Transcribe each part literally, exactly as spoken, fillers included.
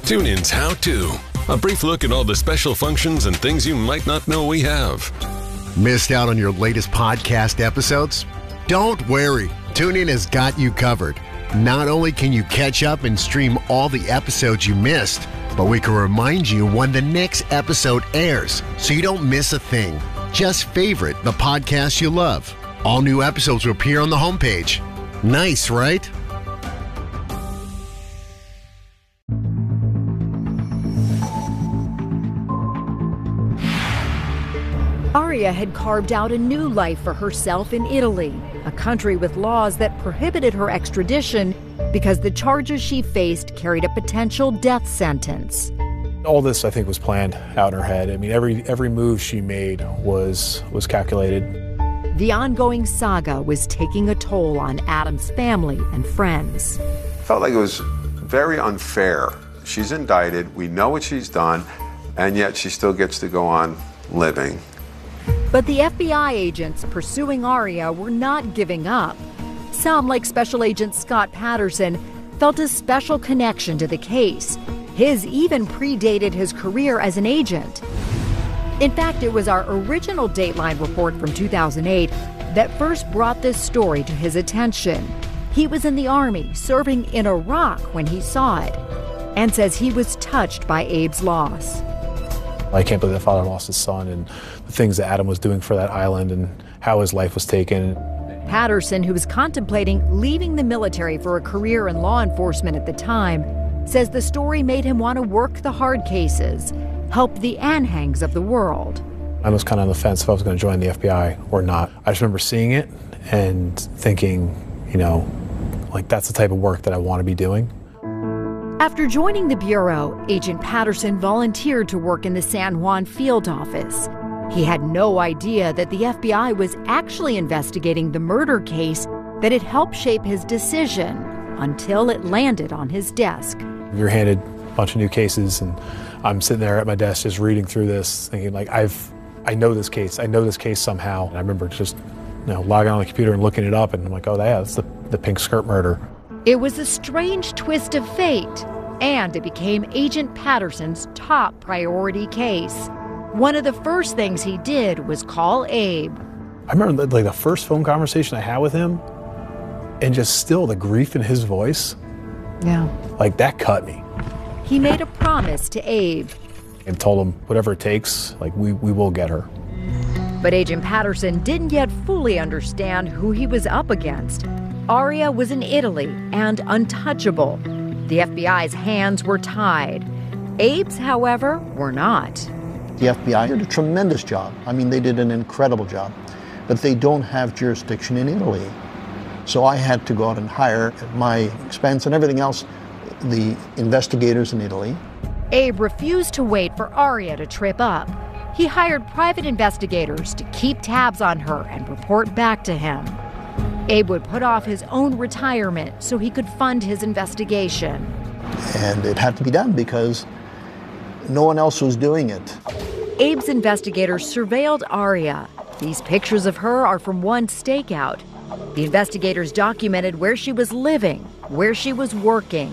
TuneIn's How To. A brief look at all the special functions and things you might not know we have. Missed out on your latest podcast episodes? Don't worry. TuneIn has got you covered. Not only can you catch up and stream all the episodes you missed, but we can remind you when the next episode airs so you don't miss a thing. Just favorite the podcast you love. All new episodes will appear on the homepage. Nice, right? Aria had carved out a new life for herself in Italy, a country with laws that prohibited her extradition because the charges she faced carried a potential death sentence. All this, I think, was planned out in her head. I mean, every every move she made was was calculated. The ongoing saga was taking a toll on Adam's family and friends. I felt like it was very unfair. She's indicted, we know what she's done, and yet she still gets to go on living. But the F B I agents pursuing Aria were not giving up. Some, like Special Agent Scott Patterson, felt a special connection to the case. His even predated his career as an agent. In fact, it was our original Dateline report from two thousand eight that first brought this story to his attention. He was in the Army, serving in Iraq when he saw it, and says he was touched by Abe's loss. I can't believe that father lost his son and the things that Adam was doing for that island and how his life was taken. Patterson, who was contemplating leaving the military for a career in law enforcement at the time, says the story made him want to work the hard cases, help the Anhangs of the world. I was kind of on the fence if I was going to join the F B I or not. I just remember seeing it and thinking, you know, like that's the type of work that I want to be doing. After joining the Bureau, Agent Patterson volunteered to work in the San Juan field office. He had no idea that the F B I was actually investigating the murder case that had helped shape his decision until it landed on his desk. You're handed a bunch of new cases, and I'm sitting there at my desk just reading through this, thinking like, I've, I know this case. I know this case somehow. And I remember just, you know, logging on the computer and looking it up, and I'm like, oh, yeah, that's the, the pink skirt murder. It was a strange twist of fate, and it became Agent Patterson's top priority case. One of the first things he did was call Abe. I remember like the first phone conversation I had with him, and just still the grief in his voice. Yeah. Like that cut me. He made a promise to Abe. And told him whatever it takes, like we, we will get her. But Agent Patterson didn't yet fully understand who he was up against. Aria was in Italy and untouchable. The F B I's hands were tied. Abe's, however, were not. The F B I did a tremendous job. I mean, they did an incredible job. But they don't have jurisdiction in Italy. So I had to go out and hire, at my expense and everything else, the investigators in Italy. Abe refused to wait for Aria to trip up. He hired private investigators to keep tabs on her and report back to him. Abe would put off his own retirement so he could fund his investigation. And it had to be done because no one else was doing it. Abe's investigators surveilled Aria. These pictures of her are from one stakeout. The investigators documented where she was living, where she was working.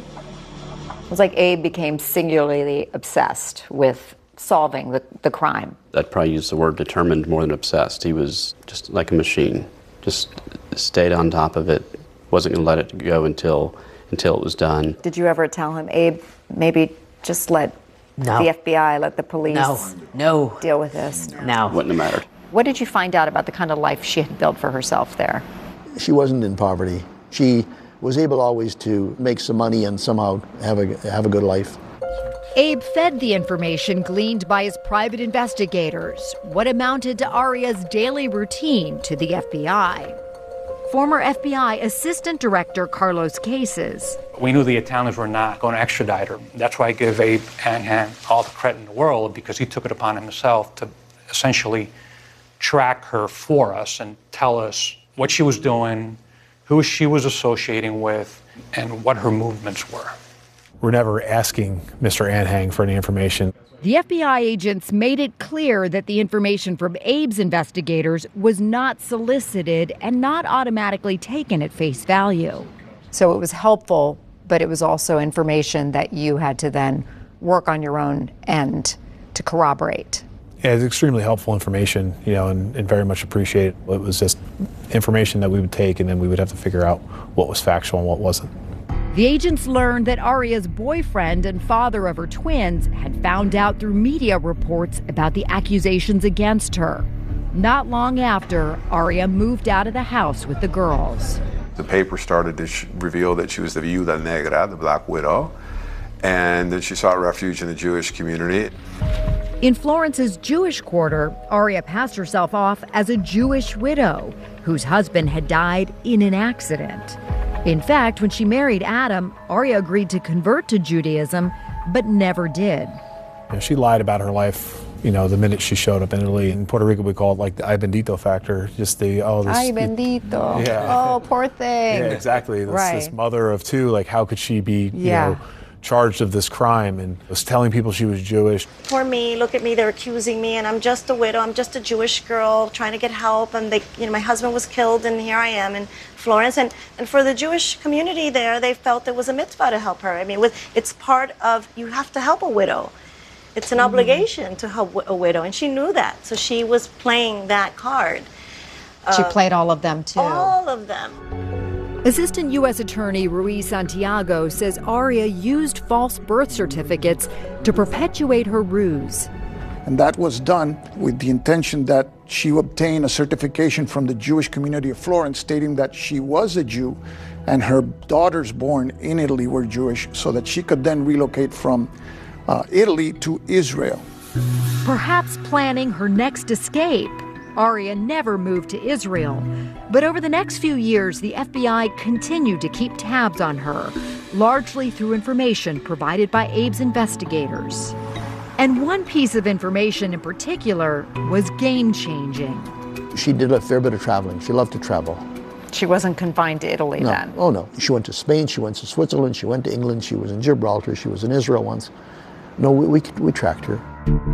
It was like Abe became singularly obsessed with solving the, the crime. I'd probably use the word determined more than obsessed. He was just like a machine. Just stayed on top of it, wasn't going to let it go until until it was done. Did you ever tell him, Abe, maybe just let no. the F B I, let the police no. No. deal with this? No. Wouldn't have mattered. What did you find out about the kind of life she had built for herself there? She wasn't in poverty. She was able always to make some money and somehow have a, have a good life. Abe fed the information gleaned by his private investigators, what amounted to Aria's daily routine, to the F B I. Former F B I Assistant Director Carlos Cases. We knew the Italians were not going to extradite her. That's why I give Abe Anhang all the credit in the world, because he took it upon himself to essentially track her for us and tell us what she was doing, who she was associating with, and what her movements were. We're never asking Mister Anhang for any information. The F B I agents made it clear that the information from Abe's investigators was not solicited and not automatically taken at face value. So it was helpful, but it was also information that you had to then work on your own end to corroborate. Yeah, it's extremely helpful information, you know, and, and very much appreciated. It was just information that we would take, and then we would have to figure out what was factual and what wasn't. The agents learned that Aria's boyfriend and father of her twins had found out through media reports about the accusations against her. Not long after, Aria moved out of the house with the girls. The paper started to sh- reveal that she was the Viuda Negra, the Black Widow, and that she sought refuge in the Jewish community. In Florence's Jewish quarter, Aria passed herself off as a Jewish widow whose husband had died in an accident. In fact, when she married Adam, Aria agreed to convert to Judaism, but never did. You know, she lied about her life, you know, the minute she showed up in Italy. In Puerto Rico, we call it like the ay bendito factor. Just the, oh, this. Ay bendito. Yeah. Oh, poor thing. Yeah, exactly. This, right. this mother of two, like, how could she be, you Yeah. know, charged of this crime, and was telling people she was Jewish. Poor me, look at me, they're accusing me, and I'm just a widow, I'm just a Jewish girl trying to get help, and they, you know, my husband was killed, and here I am in Florence. And, and for the Jewish community there, they felt it was a mitzvah to help her. I mean, with, it's part of, you have to help a widow. It's an mm-hmm. obligation to help a widow, and she knew that, so she was playing that card. She uh, played all of them, too. All of them. Assistant U S Attorney Ruiz Santiago says Aria used false birth certificates to perpetuate her ruse. And that was done with the intention that she obtain a certification from the Jewish community of Florence stating that she was a Jew and her daughters born in Italy were Jewish, so that she could then relocate from uh, Italy to Israel. Perhaps planning her next escape. Aria never moved to Israel. But over the next few years, the F B I continued to keep tabs on her, largely through information provided by Abe's investigators. And one piece of information in particular was game-changing. She did a fair bit of traveling. She loved to travel. She wasn't confined to Italy no. then? Oh, no. She went to Spain, she went to Switzerland, she went to England, she was in Gibraltar, she was in Israel once. No, we, we, we tracked her.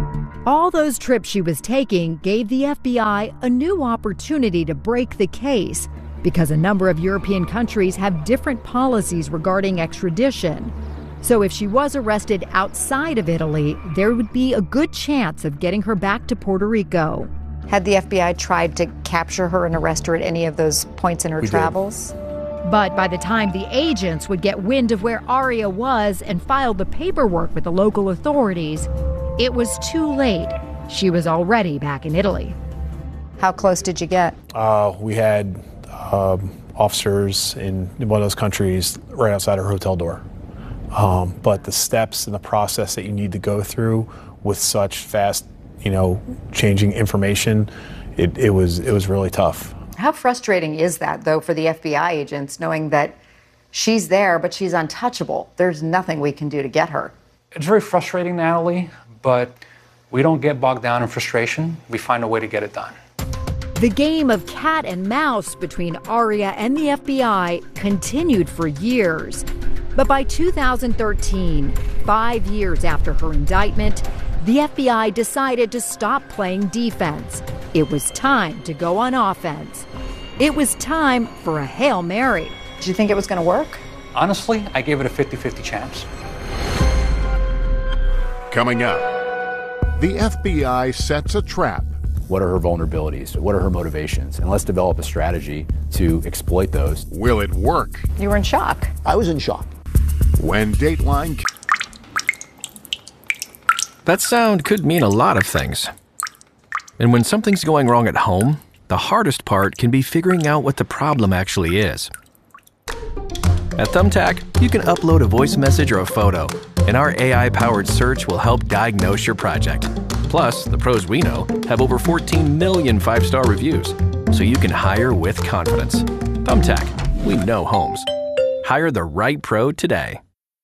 All those trips she was taking gave the F B I a new opportunity to break the case, because a number of European countries have different policies regarding extradition. So if she was arrested outside of Italy, there would be a good chance of getting her back to Puerto Rico. Had the F B I tried to capture her and arrest her at any of those points in her We did. travels? But by the time the agents would get wind of where Aria was and filed the paperwork with the local authorities, it was too late. She was already back in Italy. How close did you get? Uh, we had um, officers in one of those countries right outside her hotel door. Um, but the steps and the process that you need to go through with such fast, you know, changing information, it, it was it was really tough. How frustrating is that, though, for the F B I agents, knowing that she's there, but she's untouchable? There's nothing we can do to get her. It's very frustrating, Natalie, but we don't get bogged down in frustration. We find a way to get it done. The game of cat and mouse between Aria and the F B I continued for years. But by two thousand thirteen, five years after her indictment, the F B I decided to stop playing defense. It was time to go on offense. It was time for a Hail Mary. Did you think it was going to work? Honestly, I gave it a fifty-fifty chance. Coming up, the F B I sets a trap. What are her vulnerabilities? What are her motivations? And let's develop a strategy to exploit those. Will it work? You were in shock. I was in shock. When Dateline... That sound could mean a lot of things. And when something's going wrong at home, the hardest part can be figuring out what the problem actually is. At Thumbtack, you can upload a voice message or a photo, and our A I-powered search will help diagnose your project. Plus, the pros we know have over fourteen million five-star reviews, so you can hire with confidence. Thumbtack, we know homes. Hire the right pro today.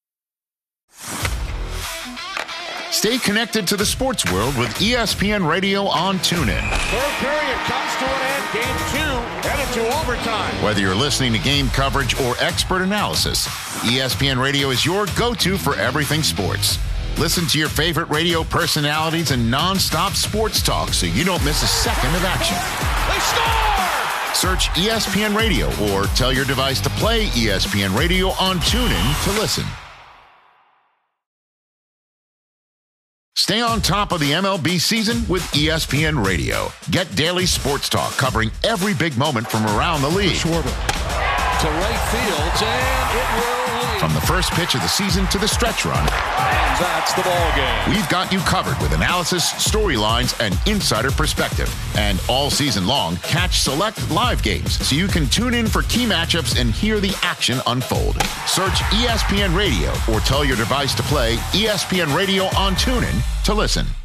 Stay connected to the sports world with E S P N Radio on TuneIn. Third period comes to an end. Game two headed to overtime. Whether you're listening to game coverage or expert analysis, E S P N Radio is your go-to for everything sports. Listen to your favorite radio personalities and non-stop sports talk so you don't miss a second of action. They score! Search E S P N Radio or tell your device to play E S P N Radio on TuneIn to listen. Stay on top of the M L B season with E S P N Radio. Get daily sports talk covering every big moment from around the league. Schwarber to right field, and it will lead. From the first pitch of the season to the stretch run. And that's the ball game. We've got you covered with analysis, storylines, and insider perspective. And all season long, catch select live games so you can tune in for key matchups and hear the action unfold. Search E S P N Radio or tell your device to play E S P N Radio on TuneIn to listen.